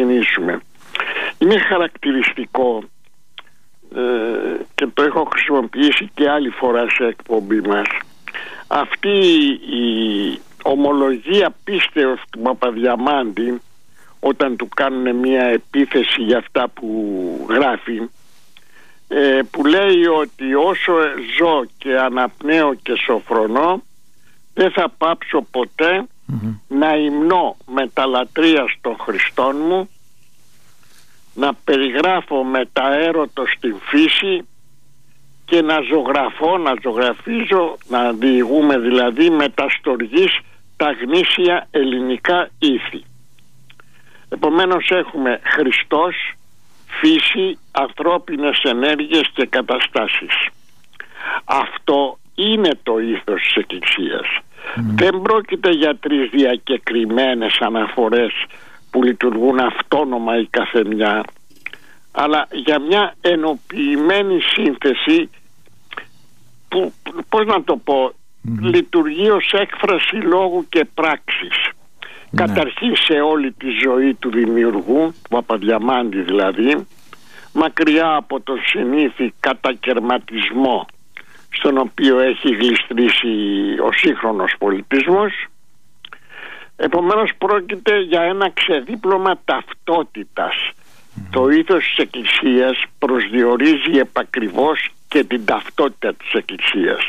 ξεκινήσουμε. Είναι χαρακτηριστικό και το έχω χρησιμοποιήσει και άλλη φορά σε εκπομπή μας, αυτή η ομολογία πίστεως του Παπαδιαμάντη όταν του κάνουν μια επίθεση για αυτά που γράφει, που λέει ότι όσο ζω και αναπνέω και σοφρονώ δεν θα πάψω ποτέ να υμνώ με τα λατρεία των Χριστών μου, να περιγράφω με τα έρωτο στην φύση και να ζωγραφίζω, να διηγούμε δηλαδή με τα στοργής τα γνήσια ελληνικά ήθη. Επομένως έχουμε Χριστός, φύση, ανθρώπινες ενέργειες και καταστάσεις. Αυτό είναι το ήθος της Εκκλησίας. Δεν πρόκειται για τρεις διακεκριμένες αναφορές που λειτουργούν αυτόνομα η καθεμιά, αλλά για μια ενοποιημένη σύνθεση που, πώς να το πω, λειτουργεί ως έκφραση λόγου και πράξης. Καταρχήν σε όλη τη ζωή του δημιουργού, του Παπαδιαμάντη δηλαδή, μακριά από τον συνήθι κατακερματισμό στον οποίο έχει γλιστρήσει ο σύγχρονος πολιτισμός. Επομένως πρόκειται για ένα ξεδίπλωμα ταυτότητας. Το ήθος της Εκκλησίας προσδιορίζει επακριβώς και την ταυτότητα της Εκκλησίας,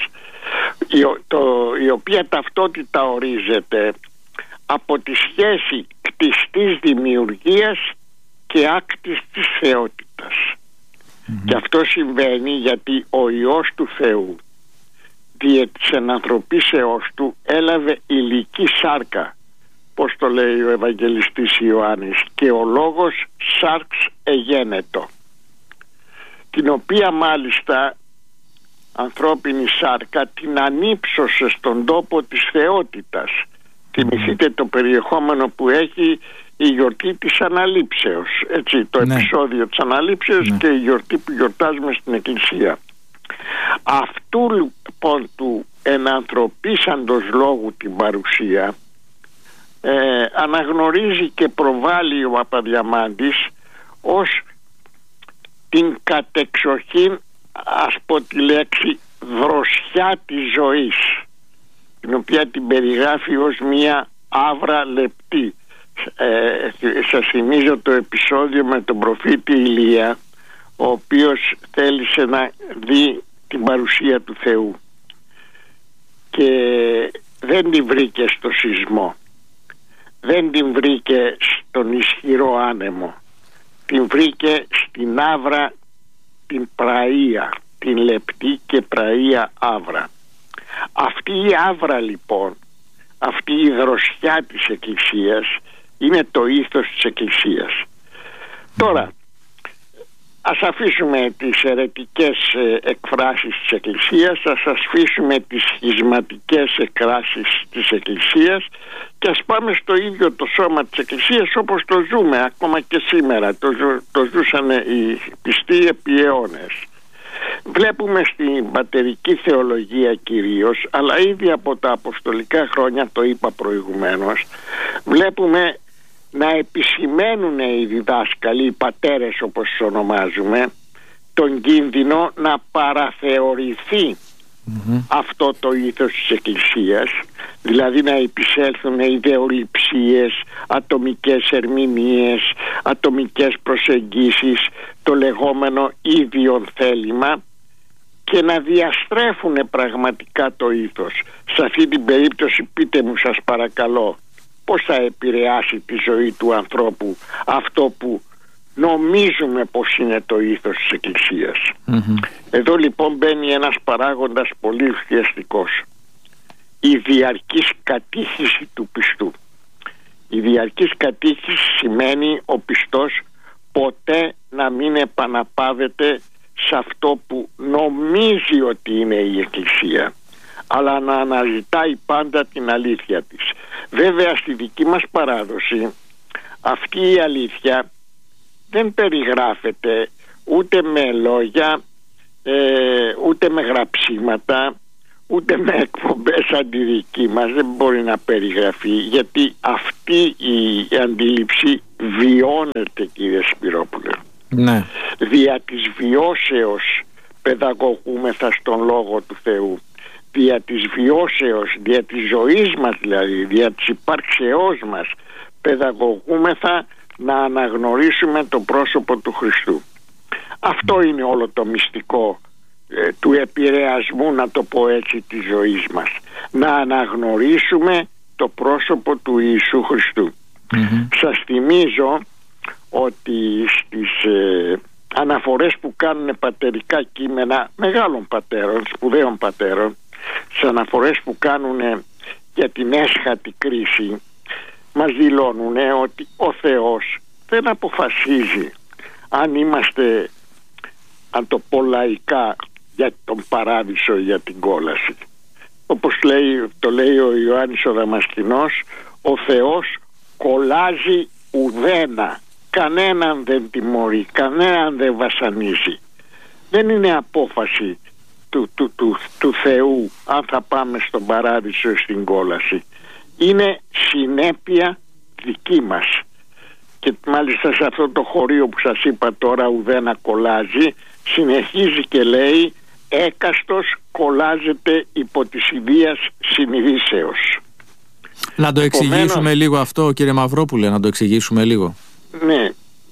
η οποία ταυτότητα ορίζεται από τη σχέση κτιστής δημιουργίας και άκτης της θεότητας. Και αυτό συμβαίνει γιατί ο Υιός του Θεού δια της ενανθρωπίσεώς του έλαβε υλική σάρκα, πώς το λέει ο Ευαγγελιστής Ιωάννης, και ο λόγος σάρξ εγένετο, την οποία μάλιστα ανθρώπινη σάρκα την ανύψωσε στον τόπο της θεότητας. Θυμηθείτε το περιεχόμενο που έχει η γιορτή της Αναλήψεως, έτσι, το επεισόδιο της Αναλήψεως και η γιορτή που γιορτάζουμε στην Εκκλησία. Αυτού λοιπόν του ενανθρωπίσαντος λόγου την παρουσία αναγνωρίζει και προβάλλει ο Παπαδιαμάντης ως την κατεξοχήν, ας πω τη λέξη, δροσιά της ζωής, την οποία την περιγράφει ως μια άβρα λεπτή. Σας θυμίζω το επεισόδιο με τον προφήτη Ηλία, ο οποίος θέλησε να δει την παρουσία του Θεού και δεν την βρήκε στο σεισμό, δεν την βρήκε στον ισχυρό άνεμο, την βρήκε στην άβρα, την πραΐα, την λεπτή και πραΐα άβρα. Αυτή η άβρα λοιπόν, αυτή η δροσιά της Εκκλησίας είναι το ήθος της Εκκλησίας. Τώρα ας αφήσουμε τις αιρετικές εκφράσεις της Εκκλησίας, ας αφήσουμε τις σχισματικές εκφράσεις της Εκκλησίας και ας πάμε στο ίδιο το σώμα της Εκκλησίας όπως το ζούμε ακόμα και σήμερα. Το ζούσαν οι πιστοί επί αιώνες. Βλέπουμε στην πατερική θεολογία κυρίως, αλλά ήδη από τα αποστολικά χρόνια, το είπα προηγουμένως, βλέπουμε να επισημαίνουν οι διδάσκαλοι, οι πατέρες όπως τους ονομάζουμε, τον κίνδυνο να παραθεωρηθεί αυτό το ήθος της Εκκλησίας, δηλαδή να επισέλθουν ιδεολειψίες, ατομικές ερμηνείες, ατομικές προσεγγίσεις, το λεγόμενο ίδιον θέλημα, και να διαστρέφουν πραγματικά το ήθος. Σε αυτή την περίπτωση πείτε μου σας παρακαλώ, πώς θα επηρεάσει τη ζωή του ανθρώπου αυτό που νομίζουμε πως είναι το ήθος της Εκκλησίας. Εδώ λοιπόν μπαίνει ένας παράγοντας πολύ ουσιαστικός, η διαρκής κατήχηση του πιστού. Η διαρκής κατήχηση σημαίνει ο πιστός ποτέ να μην επαναπάβεται σε αυτό που νομίζει ότι είναι η Εκκλησία, αλλά να αναζητάει πάντα την αλήθεια της. Βέβαια στη δική μας παράδοση αυτή η αλήθεια δεν περιγράφεται ούτε με λόγια, ούτε με γραψίματα, ούτε με εκπομπές σαν τη δική μας δεν μπορεί να περιγραφεί, γιατί αυτή η αντίληψη βιώνεται, κύριε Σπυρόπουλε. Ναι. Δια της βιώσεως παιδαγωγούμεθα στον Λόγο του Θεού. Δια της βιώσεως, δια της ζωής μας δηλαδή, δια της υπάρξεώς μας παιδαγωγούμεθα να αναγνωρίσουμε το πρόσωπο του Χριστού. Αυτό είναι όλο το μυστικό του επηρεασμού, να το πω έτσι, της ζωής μας. Να αναγνωρίσουμε το πρόσωπο του Ιησού Χριστού. Σας θυμίζω ότι στις αναφορές που κάνουν πατερικά κείμενα μεγάλων πατέρων, σπουδαίων πατέρων, στις αναφορές που κάνουν για την έσχατη κρίση, μας δηλώνουν ότι ο Θεός δεν αποφασίζει αν είμαστε, αν το πω λαϊκά, για τον παράδεισο, για την κόλαση. Όπως το λέει ο Ιωάννης ο Δαμασκηνός, ο Θεός κολλάζει ουδένα, κανέναν δεν τιμωρεί, κανέναν δεν βασανίζει. Δεν είναι απόφαση του Θεού αν θα πάμε στον παράδεισο ή στην κόλαση. Είναι συνέπεια δική μας. Και μάλιστα σε αυτό το χωρίο που σας είπα τώρα, ουδένα κολλάζει, συνεχίζει και λέει, έκαστος κολλάζεται υπό της ιδίας συνειδήσεως. Να το εξηγήσουμε λίγο αυτό, κύριε Μαυρόπουλε, να το εξηγήσουμε λίγο. Ναι.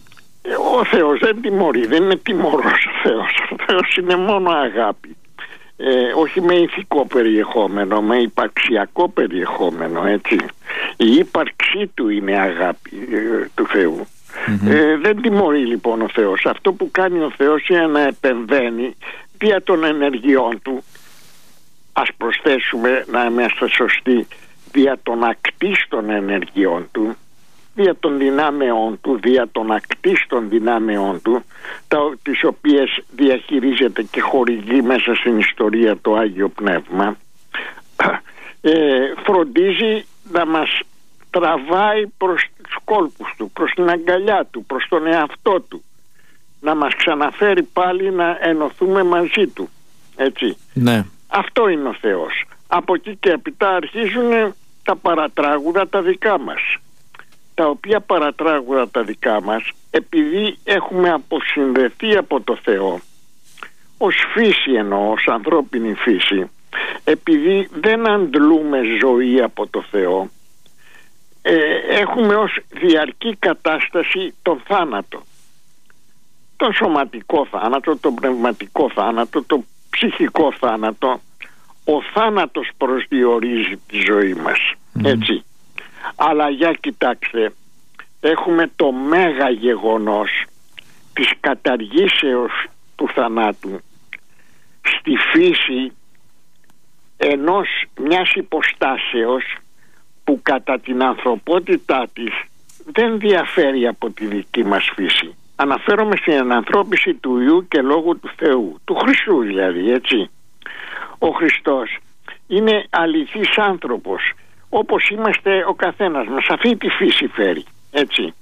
Ο Θεός δεν τιμωρεί, δεν είναι τιμωρός ο Θεός. Ο Θεός είναι μόνο αγάπη. Όχι με ηθικό περιεχόμενο, με υπαρξιακό περιεχόμενο, έτσι. Η ύπαρξή του είναι αγάπη του Θεού. Δεν τιμωρεί λοιπόν ο Θεός. Αυτό που κάνει ο Θεός είναι να επεμβαίνει δια των ενεργειών του. Ας προσθέσουμε, να είμαστε σωστοί, δια των ακτίστων ενεργειών του, δια των δυνάμεών του, δια των ακτίστων δυνάμεών του, τις οποίες διαχειρίζεται και χορηγεί μέσα στην ιστορία το Άγιο Πνεύμα. Φροντίζει να μας τραβάει προς τους κόλπους του, προς την αγκαλιά του, προς τον εαυτό του, να μας ξαναφέρει πάλι να ενωθούμε μαζί του, έτσι. Ναι. Αυτό είναι ο Θεός. Από εκεί και έπειτα αρχίζουν τα παρατράγουδα τα δικά μας, τα οποία παρατράγουδα τα δικά μας, επειδή έχουμε αποσυνδεθεί από το Θεό ως φύση, εννοώ ως ανθρώπινη φύση, επειδή δεν αντλούμε ζωή από το Θεό, έχουμε ως διαρκή κατάσταση τον θάνατο, τον σωματικό θάνατο, τον πνευματικό θάνατο, τον ψυχικό θάνατο. Ο θάνατος προσδιορίζει τη ζωή μας, έτσι. Αλλά για κοιτάξτε, έχουμε το μέγα γεγονός της καταργήσεως του θανάτου στη φύση μιας υποστάσεως που κατά την ανθρωπότητά της δεν διαφέρει από τη δική μας φύση. Αναφέρομαι στην ανανθρώπιση του Υιού και Λόγου του Θεού, του Χριστού δηλαδή, έτσι. Ο Χριστός είναι αληθής άνθρωπος, όπως είμαστε ο καθένας μας, αυτή τη φύση φέρει, έτσι.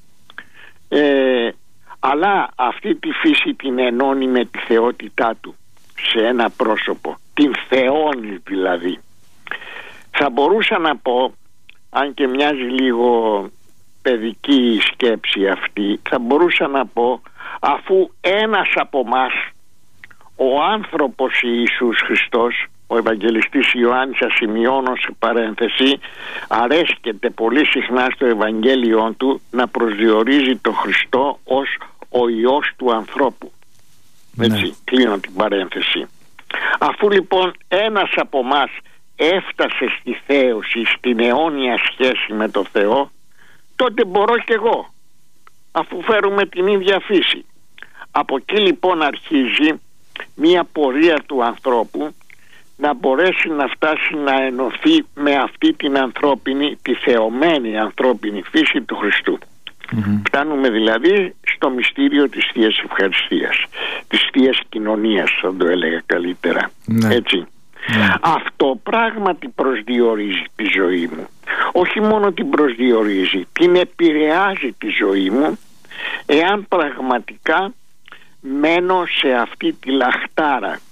Αλλά αυτή τη φύση την ενώνει με τη θεότητά του σε ένα πρόσωπο, την θεώνει δηλαδή. Θα μπορούσα να πω, αν και μοιάζει λίγο παιδική η σκέψη αυτή, θα μπορούσα να πω, αφού ένας από μας, ο άνθρωπος Ιησούς Χριστός, ο Ευαγγελιστής Ιωάννης, σημειώνω σε παρένθεση, αρέσκεται πολύ συχνά στο Ευαγγέλιό του να προσδιορίζει τον Χριστό ως ο Υιός του ανθρώπου. Έτσι, ναι. Κλείνω την παρένθεση. Αφού λοιπόν ένας από μας έφτασε στη θέωση, στην αιώνια σχέση με το Θεό, τότε μπορώ κι εγώ, αφού φέρουμε την ίδια φύση. Από εκεί λοιπόν αρχίζει μία πορεία του ανθρώπου να μπορέσει να φτάσει να ενωθεί με αυτή την ανθρώπινη, τη θεωμένη ανθρώπινη φύση του Χριστού. Φτάνουμε δηλαδή στο μυστήριο της Θείας Ευχαριστίας, της Θείας Κοινωνίας, θα το έλεγα καλύτερα. Έτσι. Αυτό πράγματι προσδιορίζει τη ζωή μου. Όχι μόνο την προσδιορίζει, την επηρεάζει τη ζωή μου, εάν πραγματικά μένω σε αυτή τη λαχτάρα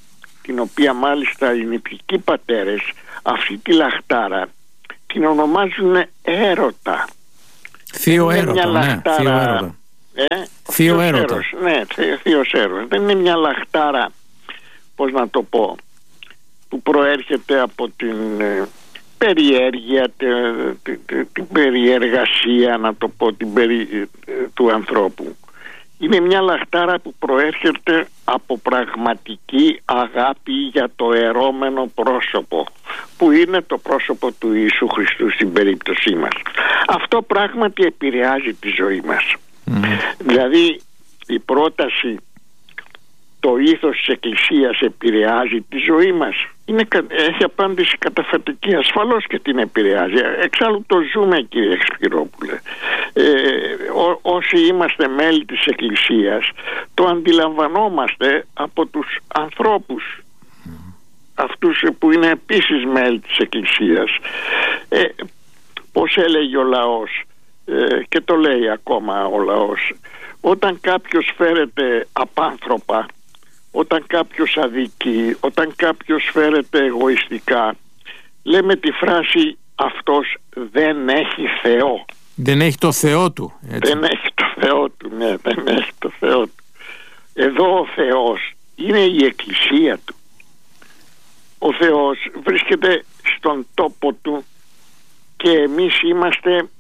την οποία μάλιστα οι νηπικοί πατέρες αυτή τη λαχτάρα την ονομάζουν έρωτα. Θείο έρωτα, ναι, θείο έρωτα. Θείο έρωτα. Ναι, θείος έρωτας. Δεν είναι μια λαχτάρα, πώς να το πω, που προέρχεται από την περιέργεια, την περιεργασία, να το πω, του ανθρώπου. Είναι μια λαχτάρα που προέρχεται από πραγματική αγάπη για το ερώμενο πρόσωπο, που είναι το πρόσωπο του Ιησού Χριστού στην περίπτωσή μας. Αυτό πράγματι επηρεάζει τη ζωή μας. Δηλαδή η πρόταση, το ήθος της Εκκλησίας επηρεάζει τη ζωή μας, έχει απάντηση καταφατική. Ασφαλώς και την επηρεάζει. Εξάλλου το ζούμε, κύριε Σπυρόπουλε. Όσοι είμαστε μέλη της Εκκλησίας, το αντιλαμβανόμαστε από τους ανθρώπους αυτούς που είναι επίσης μέλη της Εκκλησίας. Πώς έλεγε ο λαός, και το λέει ακόμα ο λαός, όταν κάποιος φέρεται απάνθρωπα, όταν κάποιος αδικεί, όταν κάποιος φέρεται εγωιστικά, λέμε τη φράση αυτός δεν έχει Θεό. Δεν έχει το Θεό του. Έτσι. Δεν έχει το Θεό του, ναι, δεν έχει το Θεό του. Εδώ ο Θεός είναι η Εκκλησία του. Ο Θεός βρίσκεται στον τόπο του και εμείς είμαστε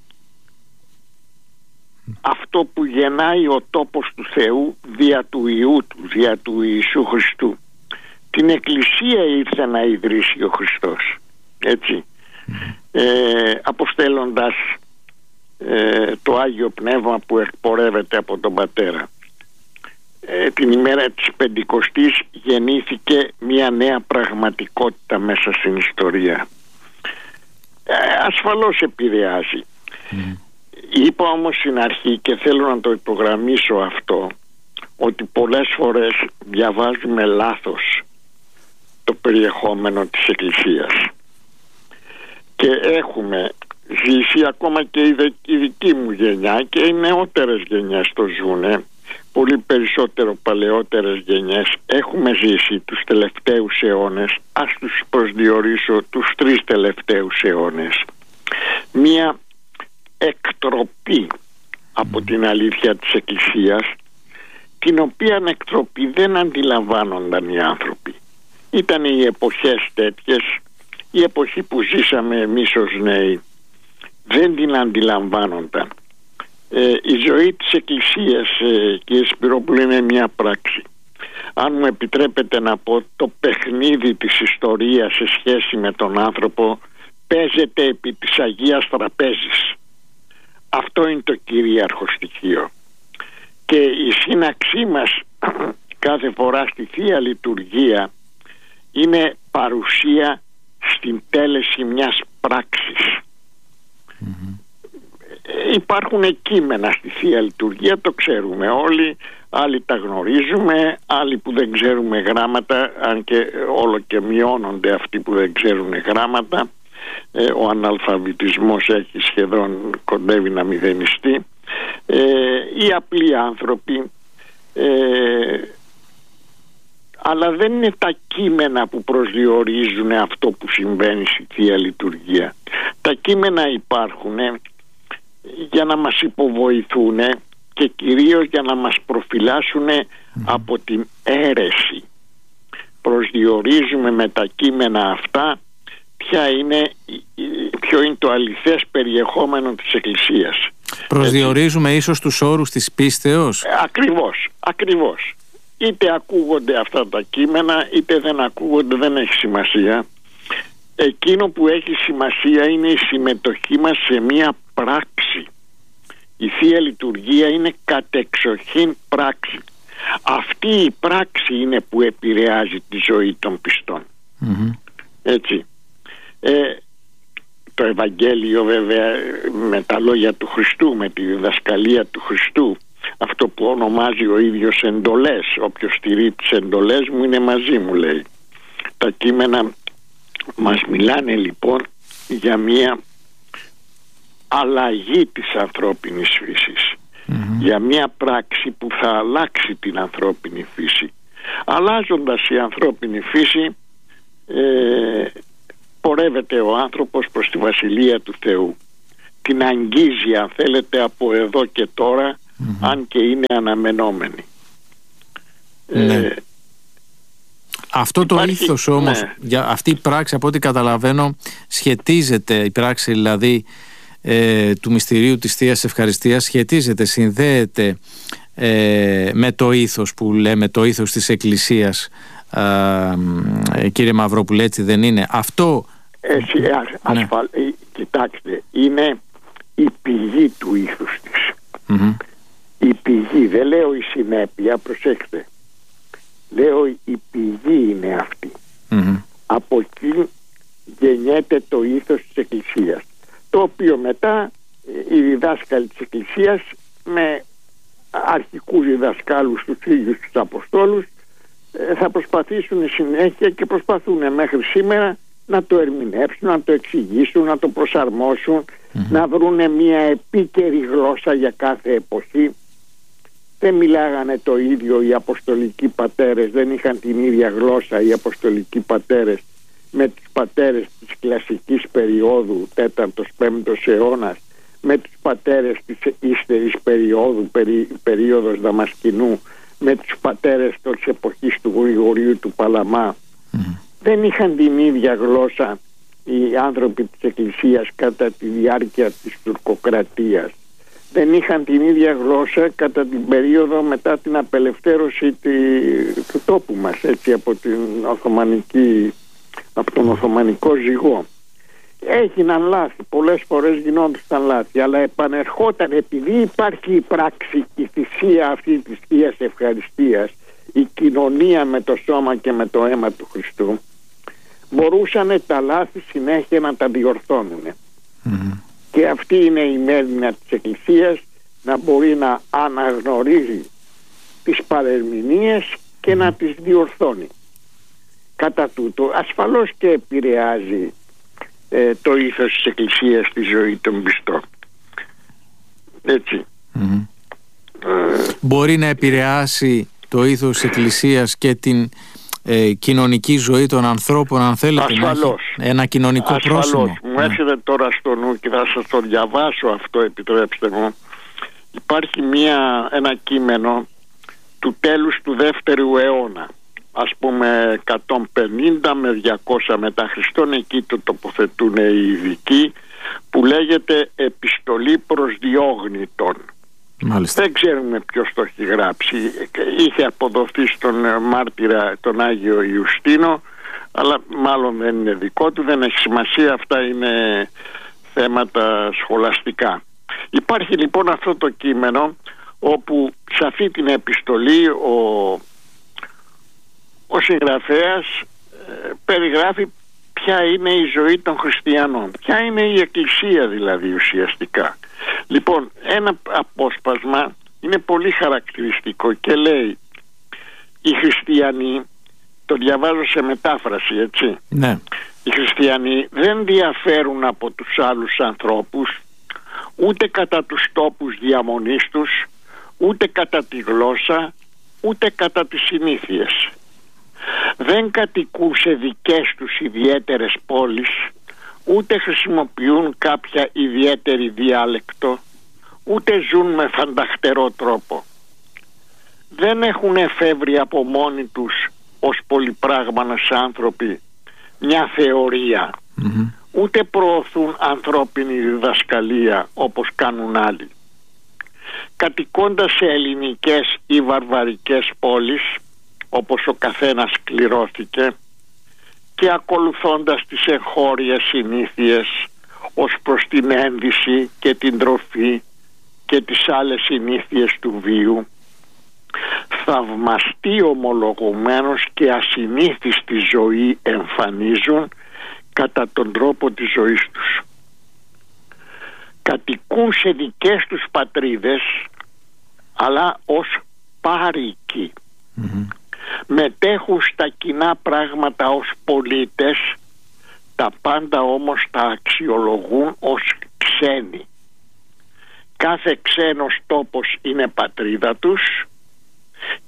αυτό που γεννάει ο τόπος του Θεού δια του Υιού του, δια του Ιησού Χριστού. Την Εκκλησία ήρθε να ιδρύσει ο Χριστός, έτσι, αποστέλλοντας το Άγιο Πνεύμα που εκπορεύεται από τον Πατέρα. Την ημέρα της Πεντηκοστής γεννήθηκε μια νέα πραγματικότητα μέσα στην ιστορία. Ασφαλώς επηρεάζει. Είπα όμως στην αρχή, και θέλω να το υπογραμμίσω αυτό, ότι πολλές φορές διαβάζουμε λάθος το περιεχόμενο της Εκκλησίας και έχουμε ζήσει, ακόμα και η δική μου γενιά και οι νεότερες γενιές το ζουνε, πολύ περισσότερο παλαιότερες γενιές, έχουμε ζήσει τους τελευταίους αιώνες, ας τους προσδιορίσω τους 3 τελευταίους αιώνες, μία εκτροπή από την αλήθεια της Εκκλησίας, την οποία εκτροπή δεν αντιλαμβάνονταν οι άνθρωποι. Ήταν οι εποχές τέτοιες, η εποχή που ζήσαμε εμείς ως νέοι, δεν την αντιλαμβάνονταν. Η ζωή της Εκκλησίας, κύριε Σπυρόπουλε, είναι μια πράξη. Αν μου επιτρέπετε να πω, το παιχνίδι της ιστορίας σε σχέση με τον άνθρωπο παίζεται επί της Αγίας Τραπέζης. Αυτό είναι το κυρίαρχο στοιχείο. Και η σύναξή μας κάθε φορά στη Θεία Λειτουργία είναι παρουσία στην τέλεση μιας πράξης. Υπάρχουν κείμενα στη Θεία Λειτουργία, το ξέρουμε όλοι, άλλοι τα γνωρίζουμε, άλλοι που δεν ξέρουμε γράμματα, αν και όλο και μειώνονται αυτοί που δεν ξέρουν γράμματα. Ο αναλφαβητισμός έχει σχεδόν, κοντεύει να μηδενιστεί. Οι απλοί άνθρωποι, αλλά δεν είναι τα κείμενα που προσδιορίζουν αυτό που συμβαίνει στη Θεία Λειτουργία. Τα κείμενα υπάρχουν για να μας υποβοηθούν και κυρίως για να μας προφυλάσσουν από την αίρεση. Προσδιορίζουμε με τα κείμενα αυτά ποιο είναι το αληθές περιεχόμενο της Εκκλησίας. Προσδιορίζουμε ίσως τους όρους της πίστεως. Ακριβώς. Είτε ακούγονται αυτά τα κείμενα, είτε δεν ακούγονται, δεν έχει σημασία. Εκείνο που έχει σημασία είναι η συμμετοχή μας σε μία πράξη. Η Θεία Λειτουργία είναι κατεξοχήν πράξη. Αυτή η πράξη είναι που επηρεάζει τη ζωή των πιστών. Έτσι. Το Ευαγγέλιο βέβαια, με τα λόγια του Χριστού, με τη διδασκαλία του Χριστού, αυτό που ονομάζει ο ίδιος εντολές, όποιος στηρεί τις εντολές μου είναι μαζί μου, λέει. Τα κείμενα μας μιλάνε λοιπόν για μια αλλαγή της ανθρώπινης φύσης, για μια πράξη που θα αλλάξει την ανθρώπινη φύση. Αλλάζοντας η ανθρώπινη φύση, πορεύεται ο άνθρωπος προς τη Βασιλεία του Θεού. Την αγγίζει, αν θέλετε, από εδώ και τώρα, αν και είναι αναμενόμενη. Αυτό το ήθος όμως, για αυτή η πράξη, από ό,τι καταλαβαίνω, σχετίζεται, η πράξη δηλαδή του μυστηρίου της Θείας Ευχαριστίας, σχετίζεται, συνδέεται με το ήθος που λέμε, το ήθος της Εκκλησίας, κύριε Μαυρόπουλε, έτσι δεν είναι? Αυτό... Κοιτάξτε, είναι η πηγή του ήθους της. Η πηγή, δεν λέω η συνέπεια, προσέξτε. Λέω η πηγή είναι αυτή. Από εκεί γεννιέται το ήθος της Εκκλησίας, το οποίο μετά οι διδάσκαλοι της Εκκλησίας, με αρχικούς διδασκάλους τους ίδιους τους Αποστόλους, θα προσπαθήσουν συνέχεια και προσπαθούν μέχρι σήμερα να το ερμηνεύσουν, να το εξηγήσουν, να το προσαρμόσουν, να βρούνε μια επίκαιρη γλώσσα για κάθε εποχή. Δεν μιλάγανε το ίδιο οι Αποστολικοί πατέρες, δεν είχαν την ίδια γλώσσα οι Αποστολικοί πατέρες με τους πατέρες της κλασικής περίοδου 4ος-5ος αιώνας, με τους πατέρες της ύστερης περίοδου, περίοδος Δαμασκηνού, με τους πατέρες της εποχής του Γρηγορίου του Παλαμά. Δεν είχαν την ίδια γλώσσα οι άνθρωποι της Εκκλησίας κατά τη διάρκεια της τουρκοκρατίας. Δεν είχαν την ίδια γλώσσα κατά την περίοδο μετά την απελευθέρωση του τόπου μας, έτσι, από τον Οθωμανικό ζυγό. Έγιναν λάθη, πολλές φορές γινόντουσαν λάθη, αλλά επανερχόταν, επειδή υπάρχει η πράξη, η θυσία αυτή της Θείας Ευχαριστίας, η κοινωνία με το σώμα και με το αίμα του Χριστού, μπορούσαν τα λάθη συνέχεια να τα διορθώνουν. Και αυτή είναι η μέρημνα της Εκκλησίας, να μπορεί να αναγνωρίζει τις παρερμηνίες και να τις διορθώνει. Κατά τούτο ασφαλώς και επηρεάζει το ήθος της Εκκλησίας στη ζωή των πιστών. Έτσι. Μπορεί να επηρεάσει το ήθος της Εκκλησίας και την κοινωνική ζωή των ανθρώπων, αν θέλετε? Ασφαλώς. Ένα κοινωνικό πρόσωπο. Μου έρχεται τώρα στο νου και θα σας το διαβάσω αυτό, επιτρέψτε μου. Υπάρχει ένα κείμενο του τέλους του 2ου αιώνα, ας πούμε 150 με 200 μετά Χριστόν, εκεί το τοποθετούν οι ειδικοί, που λέγεται «Επιστολή προς Διόγνητον». Μάλιστα. Δεν ξέρουμε ποιος το έχει γράψει. Είχε αποδοθεί στον μάρτυρα τον Άγιο Ιουστίνο, αλλά μάλλον δεν είναι δικό του, δεν έχει σημασία, αυτά είναι θέματα σχολαστικά. Υπάρχει λοιπόν αυτό το κείμενο, όπου σε αυτή την επιστολή ο συγγραφέας περιγράφει ποια είναι η ζωή των χριστιανών, ποια είναι η Εκκλησία δηλαδή ουσιαστικά. Λοιπόν, ένα απόσπασμα είναι πολύ χαρακτηριστικό και λέει: οι χριστιανοί, το διαβάζω σε μετάφραση, έτσι, ναι. Οι χριστιανοί δεν διαφέρουν από τους άλλους ανθρώπους, ούτε κατά τους τόπους διαμονής τους, ούτε κατά τη γλώσσα, ούτε κατά τις συνήθειες. Δεν κατοικούν σε δικές τους ιδιαίτερες πόλεις, ούτε χρησιμοποιούν κάποια ιδιαίτερη διάλεκτο, ούτε ζουν με φανταχτερό τρόπο. Δεν έχουν εφεύρει από μόνοι τους ως πολυπράγμανες άνθρωποι μια θεωρία, ούτε προωθούν ανθρώπινη διδασκαλία όπως κάνουν άλλοι. Κατοικώντας σε ελληνικές ή βαρβαρικές πόλεις, όπως ο καθένας κληρώθηκε, και ακολουθώντας τις εγχώριες συνήθειες ως προς την ένδυση και την τροφή και τις άλλες συνήθειες του βίου, θαυμαστή ομολογουμένως και ασυνήθιστη ζωή εμφανίζουν κατά τον τρόπο της ζωής τους. Κατοικούν σε δικές τους πατρίδες, αλλά ως πάρικοι. Μετέχουν στα κοινά πράγματα ως πολίτες, τα πάντα όμως τα αξιολογούν ως ξένοι. Κάθε ξένος τόπος είναι πατρίδα τους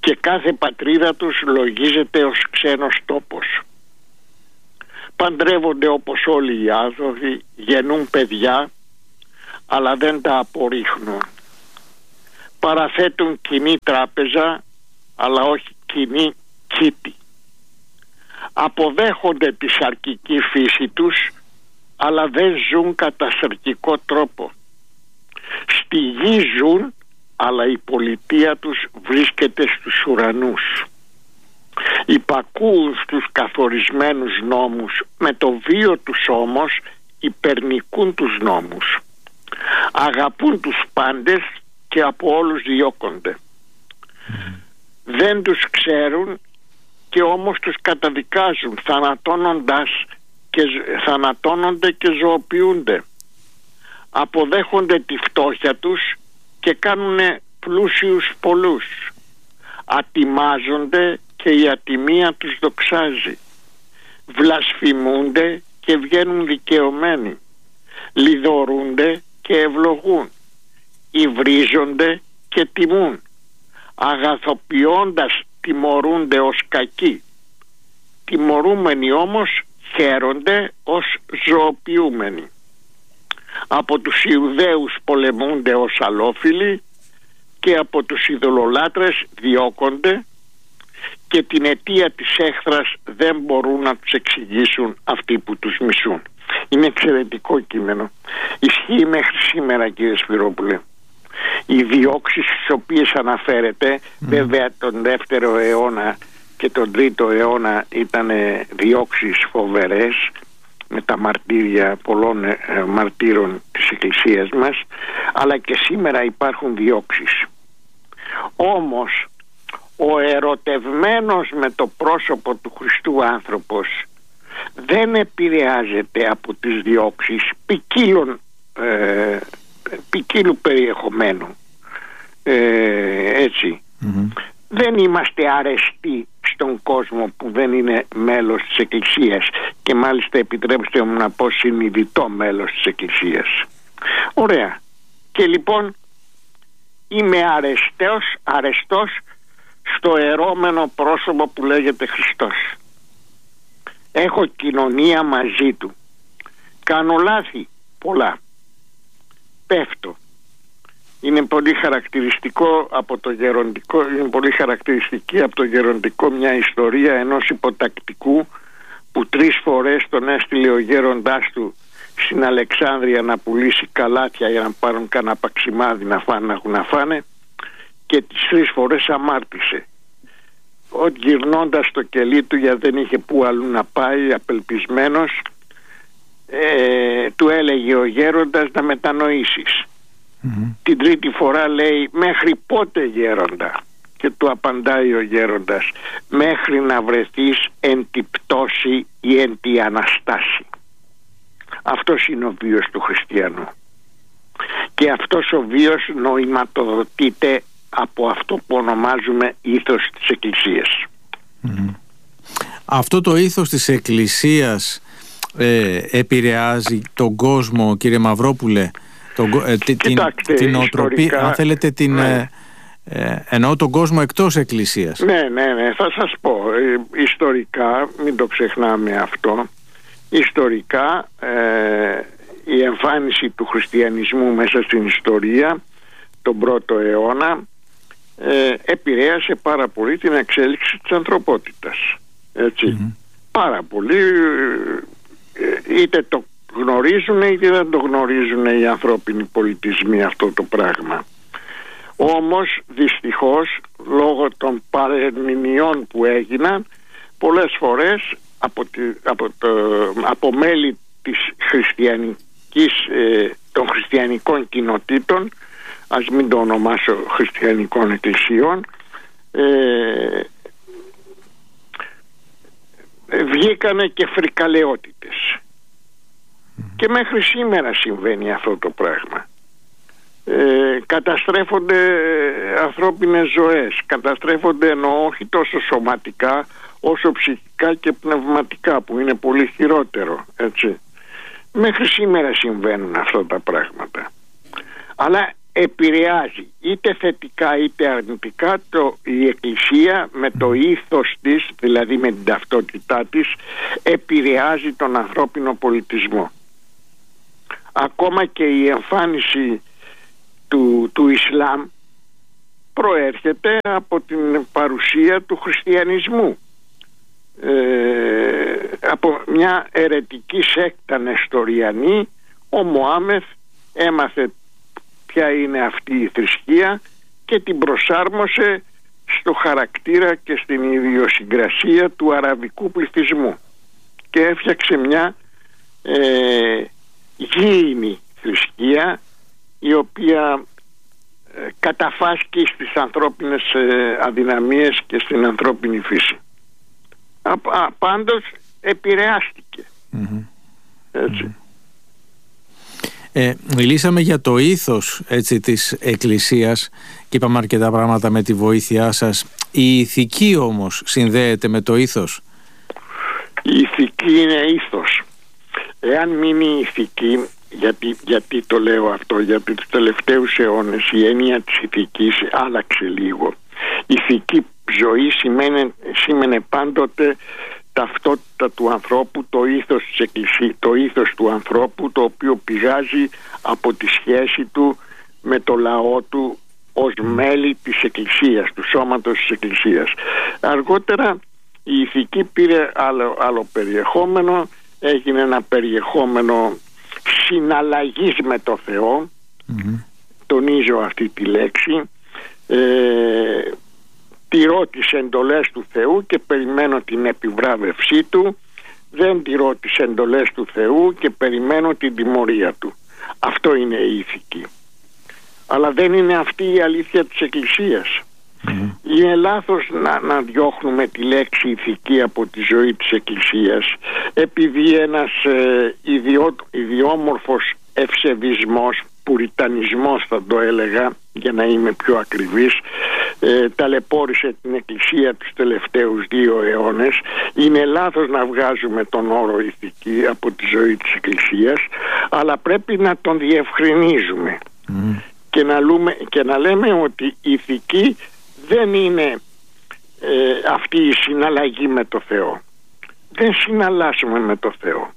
και κάθε πατρίδα τους λογίζεται ως ξένος τόπος. Παντρεύονται όπως όλοι οι άνθρωποι, γεννούν παιδιά, αλλά δεν τα απορρίχνουν. Παραθέτουν κοινή τράπεζα, αλλά όχι κοινή κήτη. Αποδέχονται τη σαρκική φύση τους, αλλά δεν ζουν κατά σαρκικό τρόπο. Στη γη ζουν, αλλά η πολιτεία τους βρίσκεται στους ουρανούς. Υπακούουν στους καθορισμένους νόμους, με το βίο τους όμως υπερνικούν τους νόμους. Αγαπούν τους πάντες και από όλους διώκονται. Δεν τους ξέρουν και όμως τους καταδικάζουν, θανατώνονται και ζωοποιούνται. Αποδέχονται τη φτώχεια τους και κάνουν πλούσιους πολλούς. Ατιμάζονται και η ατιμία τους δοξάζει. Βλασφημούνται και βγαίνουν δικαιωμένοι. Λιδωρούνται και ευλογούν. Υβρίζονται και τιμούν. Αγαθοποιώντας τιμωρούνται ως κακοί. Τιμωρούμενοι όμως χαίρονται ως ζωοποιούμενοι. Από τους Ιουδαίους πολεμούνται ως αλόφιλοι και από τους ειδωλολάτρες διώκονται και την αιτία της έχθρας δεν μπορούν να τους εξηγήσουν αυτοί που τους μισούν. Είναι εξαιρετικό κείμενο. Ισχύει μέχρι σήμερα, κύριε Σπυρόπουλε. Οι διώξεις στις οποίες αναφέρεται, βέβαια τον 2ο αιώνα και τον 3ο αιώνα ήταν διώξεις φοβερές, με τα μαρτύρια πολλών μαρτύρων της Εκκλησίας μας, αλλά και σήμερα υπάρχουν διώξεις. Όμως ο ερωτευμένος με το πρόσωπο του Χριστού άνθρωπος δεν επηρεάζεται από τις διώξεις ποικίλου περιεχομένου, έτσι. Δεν είμαστε αρεστοί στον κόσμο που δεν είναι μέλος της Εκκλησίας, και μάλιστα επιτρέψτε μου να πω συνειδητό μέλος της Εκκλησίας. Ωραία. Και λοιπόν είμαι αρεστός στο ερώμενο πρόσωπο που λέγεται Χριστός. Έχω κοινωνία μαζί του. Κάνω λάθη πολλά. Πέφτω. Είναι πολύ χαρακτηριστικό από το γεροντικό, είναι πολύ χαρακτηριστική από το γεροντικό μια ιστορία ενός υποτακτικού που 3 φορές τον έστειλε ο γέροντάς του στην Αλεξάνδρεια να πουλήσει καλάθια για να πάρουν κανένα παξιμάδι να φάνε, και τις 3 φορές αμάρτησε. Γυρνώντας το κελί του, γιατί δεν είχε που αλλού να πάει, απελπισμένος, του έλεγε ο γέροντας να μετανοήσεις. Την 3η φορά λέει, μέχρι πότε γέροντα? Και του απαντάει ο γέροντας, μέχρι να βρεθείς εν τη πτώση ή εν τη αναστάση. Αυτός είναι ο βίος του χριστιανού, και αυτός ο βίος νοηματοδοτείται από αυτό που ονομάζουμε ήθος της Εκκλησίας. Αυτό το ήθος της Εκκλησίας επηρεάζει τον κόσμο, κύριε Μαυρόπουλε, την οτροπία, αν θέλετε, εννοώ τον κόσμο εκτός Εκκλησίας. Ναι, θα σας πω. Ιστορικά, μην το ξεχνάμε αυτό, ιστορικά η εμφάνιση του χριστιανισμού μέσα στην ιστορία τον 1ο αιώνα επηρέασε πάρα πολύ την εξέλιξη της ανθρωπότητας, έτσι. Πάρα πολύ, είτε το γνωρίζουν είτε δεν το γνωρίζουν οι ανθρώπινοι πολιτισμοί αυτό το πράγμα. Όμως δυστυχώς, λόγω των παρερμηνιών που έγιναν, πολλές φορές από μέλη της των χριστιανικών κοινοτήτων, ας μην το ονομάσω χριστιανικών εκκλησιών, βγήκανε και φρικαλαιότητες. Και μέχρι σήμερα συμβαίνει αυτό το πράγμα. Καταστρέφονται ανθρώπινες ζωές, καταστρέφονται, εννοώ, όχι τόσο σωματικά όσο ψυχικά και πνευματικά, που είναι πολύ χειρότερο, έτσι. Μέχρι σήμερα συμβαίνουν αυτά τα πράγματα. Αλλά επηρεάζει είτε θετικά είτε αρνητικά η Εκκλησία με το ήθος της, δηλαδή με την ταυτότητά της, επηρεάζει τον ανθρώπινο πολιτισμό. Ακόμα και η εμφάνιση του Ισλάμ προέρχεται από την παρουσία του χριστιανισμού, από μια αιρετική σέκτα νεστοριανή. Ο Μωάμεθ έμαθε ποια είναι αυτή η θρησκεία και την προσάρμοσε στο χαρακτήρα και στην ιδιοσυγκρασία του αραβικού πληθυσμού και έφτιαξε μια γήινη θρησκεία, η οποία καταφάσκει στις ανθρώπινες αδυναμίες και στην ανθρώπινη φύση. Πάντως επηρεάστηκε. Έτσι. Μιλήσαμε για το ήθος, έτσι, της Εκκλησίας και είπαμε αρκετά πράγματα με τη βοήθειά σας. Η ηθική όμως συνδέεται με το ήθος? Η ηθική είναι ήθος. Εάν μείνει η ηθική, γιατί το λέω αυτό, γιατί τους τελευταίους αιώνες η έννοια της ηθικής άλλαξε λίγο. Η ηθική ζωή σήμαινε πάντοτε ταυτότητα του ανθρώπου, το ήθος της Εκκλησίας, το ήθος του ανθρώπου, το οποίο πηγάζει από τη σχέση του με το λαό του ως μέλη της Εκκλησίας, του σώματος της Εκκλησίας. Αργότερα η ηθική πήρε άλλο περιεχόμενο, έγινε ένα περιεχόμενο συναλλαγής με το Θεό, τονίζω αυτή τη λέξη, τηρώ τις εντολές του Θεού και περιμένω την επιβράβευσή του, δεν τηρώ τις εντολές του Θεού και περιμένω την τιμωρία του. Αυτό είναι η ηθική. Αλλά δεν είναι αυτή η αλήθεια της Εκκλησίας. Είναι λάθος να διώχνουμε τη λέξη ηθική από τη ζωή της Εκκλησίας, επειδή ένας ιδιόμορφος ευσεβισμός, πουριτανισμός θα το έλεγα για να είμαι πιο ακριβής, ταλαιπώρησε την Εκκλησία τους τελευταίους 2 αιώνες. Είναι λάθος να βγάζουμε τον όρο ηθική από τη ζωή της Εκκλησίας, αλλά πρέπει να τον διευκρινίζουμε και να λέμε ότι η ηθική δεν είναι αυτή η συναλλαγή με το Θεό. Δεν συναλλάσσουμε με το Θεό.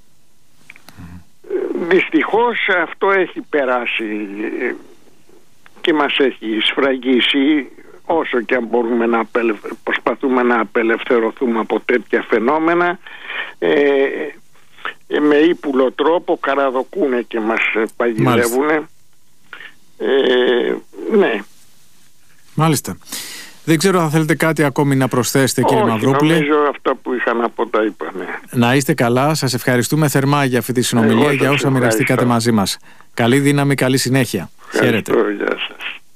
Δυστυχώς αυτό έχει περάσει και μας έχει σφραγίσει, όσο και αν μπορούμε προσπαθούμε να απελευθερωθούμε από τέτοια φαινόμενα, με ύπουλο τρόπο καραδοκούνε και μας παγιδεύουνε. Ναι. Μάλιστα. Δεν ξέρω αν θέλετε κάτι ακόμη να προσθέσετε, κύριε Μαυρόπουλε. Νομίζω αυτά που είχα να πω τα είπα, ναι. Να είστε καλά. Σας ευχαριστούμε θερμά για αυτή τη συνομιλία, για όσα μοιραστήκατε μαζί μας. Καλή δύναμη, καλή συνέχεια. Χαίρετε. Γεια σας.